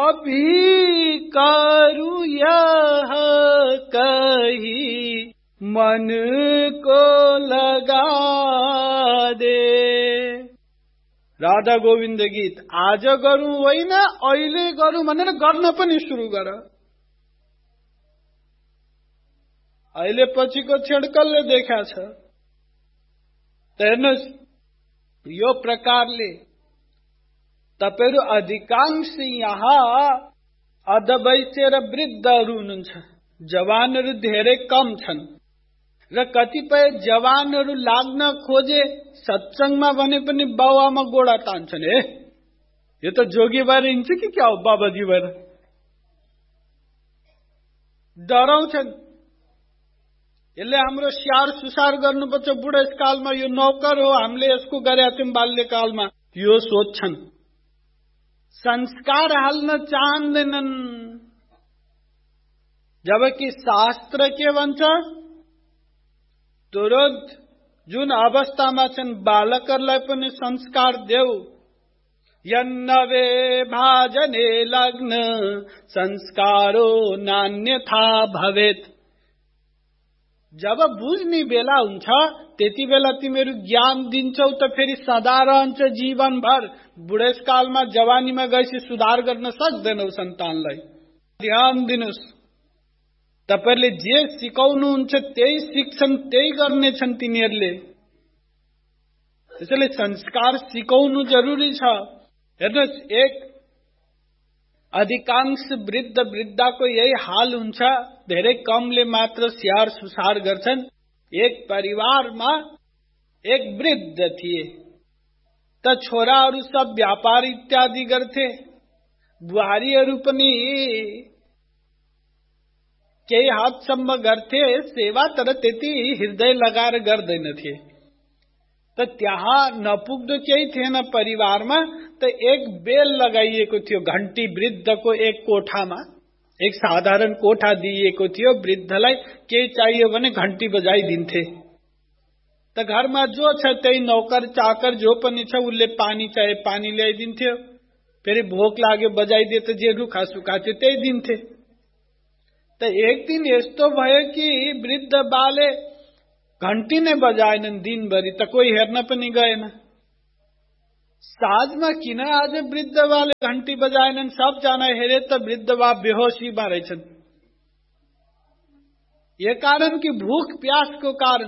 अभी करूं यह कही मन को लगा दे। राधा गोविन्द गीत। आज गरौं होइन अहिले गरौं भनेर गर्न पनि सुरु गर। अहिले पछिको छेड्कलले देखा छ। हेर्नुहोस्, यो प्रकारले तपाईहरु अधिकांश यहाँ अधवैश्य र वृद्धहरू हुनुहुन्छ। जवानहरू धेरै कम छन् र कतिपय जवानहरू लाग्न खोजे सत्संगमा भने पनि बाउआमा गोडा तान्छन्। यो त जोगी भएर हिँड्छ कि क्या हो, बाबाजी भएर डराउँछन्। यसले हाम्रो स्याहार सुसार गर्नुपर्छ बुढेसकालमा। यो नौकर हो, हामीले यसको गरेका थियौं बाल्यकालमा, यो सोच्छन्। संस्कार हाल्न चाहँदैनन्। जबकि शास्त्र के भन्छ, तुरन्त जुन अवस्थामा छन् बालकहरूलाई पनि संस्कार देऊ। यन्नवे भाजने लग्न संस्कारो नान्यथा भवेत्। जब बुझ्ने बेला हुन्छ त्यति बेला तिमीहरू ज्ञान दिन्छौ त फेरि सदा रहन्छ जीवनभर। बुढेसकालमा जवानीमा गएपछि सुधार गर्न सक्दैनौ सन्तानलाई। ध्यान दिनुस्, तपाईहरुले जे सिकाउनुहुन्छ त्यही सिक्छन्, त्यही गर्नेछन् तिनीहरूले। त्यसैले संस्कार सिकाउनु जरुरी छ। हेर्नुहोस्, एक अधिकांश वृद्ध वृद्धाको यही हाल हुन्छ। धेरै कमले मात्र स्याहार सुसार गर्छन्। एक परिवारमा एक वृद्ध थिए त छोराहरू सब व्यापार इत्यादि गर्थे। बुहारीहरू पनि केही हदसम्म गर्थे सेवा, तर त्यति हृदय लगाएर गर्दैनथे। त त्यहाँ नपुग्दो केही थिएन परिवारमा। त एक बेल लगाइएको थियो घण्टी वृद्धको एक कोठामा। एक साधारण कोठा दिइएको थियो। वृद्धलाई केही चाहियो भने घण्टी बजाइदिन्थे। त घरमा जो छ त्यही नौकर चाकर जो पनि छ उसले पानी चाहे पानी ल्याइदिन्थ्यो। फेरि भोक लाग्यो बजाइदिए त जे रुखा सुखा थियो त्यही दिन्थे। त एक दिन यस्तो भयो कि वृद्ध बाले घण्टी नै बजाएनन् दिनभरि, त कोही हेर्न पनि गएन। साँझमा किन आज वृद्ध बाले घण्टी बजाएनन्, सबजना हेरे त वृद्ध बा बेहोसीमा रहेछन्। ये कारण कि भूख प्यासको कारण।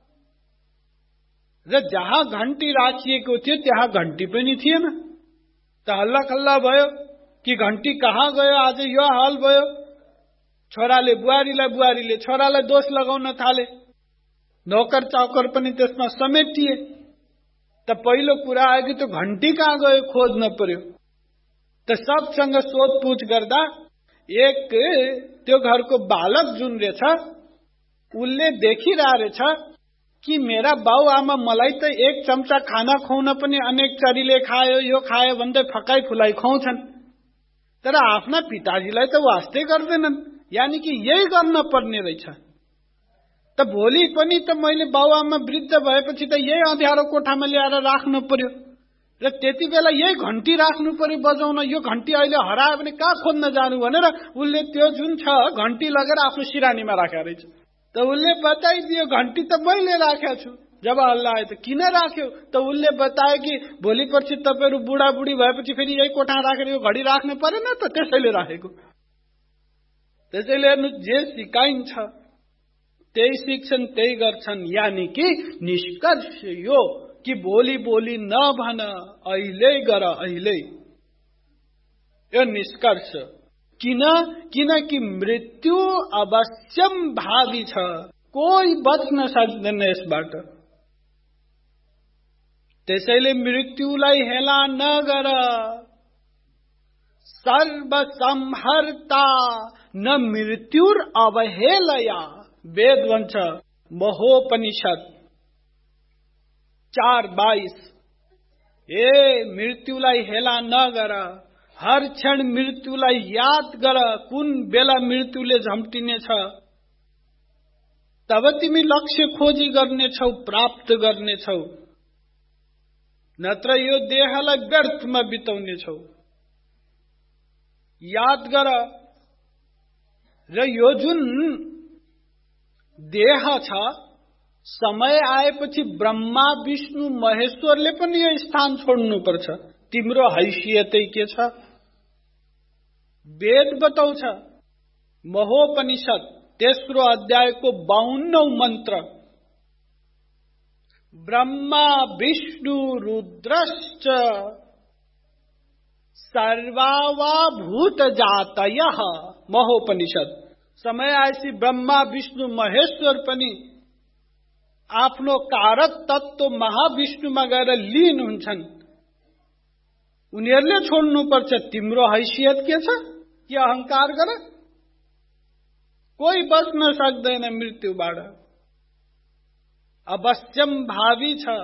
र जहाँ घण्टी राखिएको थियो त्यहाँ घण्टी पनि थिएन। त हल्ला खल्ला भयो कि घण्टी कहाँ गयो, आज यो हाल भयो। छोराले बुहारीलाई, बुहारीले छोरालाई दोष लगाउन थाले। नौकर चाकर पनि त्यसमा समेटिए। त पहिलो कुरा आयो कि त्यो घण्टी कहाँ गयो खोज्न पर्यो। त सबसँग सोधपुछ गर्दा एक त्यो घरको बालक जुन रहेछ उसले देखिरहेछ कि मेरा बाउ आमा मलाई त एक चम्चा खाना खुवाउन पनि अनेक चरीले खायो, यो खायो भन्दै फकाई फुलाई खुवाउँछन्, तर आफ्ना पिताजीलाई त वास्तै गर्दैनन्। यानी कि यही गर्न पर्ने रहेछ। त भोलि पनि त मैले बाउआमा वृद्ध भएपछि त यही अँध्यारो कोठामा ल्याएर राख्नु पर्यो र त्यति बेला यही घण्टी राख्नु पर्यो बजाउन। यो घण्टी अहिले हरायो भने कहाँ खोज्न जानु भनेर उसले त्यो जुन छ घण्टी लगेर आफ्नो सिरानीमा राखेको रहेछ। त उसले बताइदियो घण्टी त मैले राखेको छु। जब हल्ला आयो त किन राख्यो, त उसले बतायो कि भोलि पर्सि तपाईहरु बुढा बुढी भएपछि फेरि यही कोठा राखेर यो घडी राख्नु परेन त, त्यसैले राखेको। त्यसैले जे सिकाइन्छ त्यही सिक्छन्, त्यही गर्छन्। यानी कि निष्कर्ष यो कि भोलि भोलि नभन, अहिले गर, अहिले। यो निष्कर्ष किनकि मृत्यु अवश्यम भावी छ। कोही बच्न सक्दैन यसबाट। त्यसैले मृत्युलाई हेला नगर। सर्वसंहर्ता न मृत्युर अवहेलया। वेद भन्छ महोपनिषद 4:22। मृत्युलाई हेला नगर, हर क्षण मृत्युलाई याद गर। कुन बेला मृत्युले झम्टिनेछ तब तिमी लक्ष्य खोजी गर्नेछौ, प्राप्त गर्नेछौ, नत्र यो देहलाई व्यर्थमा बिताउनेछौ। याद गर र यो जुन देह छ समय आएपछि ब्रह्मा विष्णु महेश्वरले पनि यो स्थान छोड्नुपर्छ। तिम्रो हैसियतै के छ? वेद बताउँछ महोपनिषद तेस्रो अध्यायको 52औं मन्त्र, ब्रह्मा विष्णु रुद्रश्च सर्वावा भूत जातयः। महोपनिषद। समय आएपछि ब्रह्मा विष्णु महेश्वर पनि आफ्नो कारक तत्व महाविष्णुमा गएर लीन हुन्छन्। उनीहरूले छोड्नुपर्छ। तिम्रो हैसियत के छ? के अहंकार गर? कोही बच्न सक्दैन मृत्युबाट। अवश्यम भावी छ।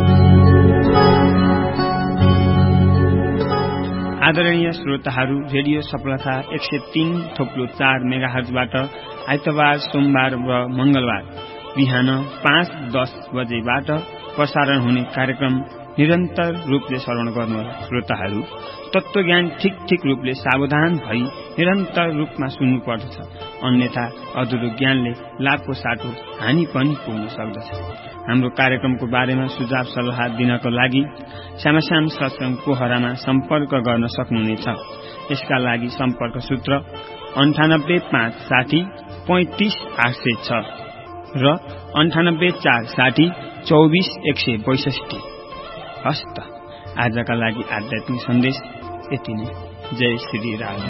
आदरणीय श्रोताहरू, रेडियो सफलता 103.4 मेगाहर्जबाट आइतबार, सोमबार र मंगलबार बिहान 5:10 बजेबाट प्रसारण हुने कार्यक्रम निरन्तर रूपले श्रवण गर्नुहोला। श्रोताहरू, तत्त्वज्ञान ठीक रूपले सावधान भई निरन्तर रूपमा सुन्नुपर्दछ, अन्यथा अधुरो ज्ञानले लाभको साटो हानि पनि पुग्न सक्दछ। हाम्रो कार्यक्रमको बारेमा सुझाव सल्लाह दिनको लागि श्यामश्याम सत्संग पोखरामा सम्पर्क गर्न सक्नुहुनेछ। यसका लागि सम्पर्क सूत्र 9856 35806 र 9846 24162। हस्त आजका लागि आध्यात्मिक सन्देश यति नै। जय श्री राम।